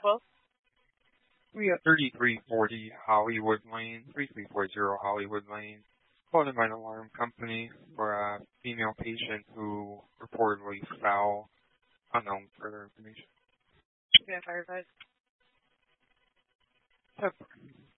Well, We got 3340 Hollywood Lane, 3340 Hollywood Lane. Called in by an alarm company for a female patient who reportedly fell. Unknown further information. yeah, firefight. Yep.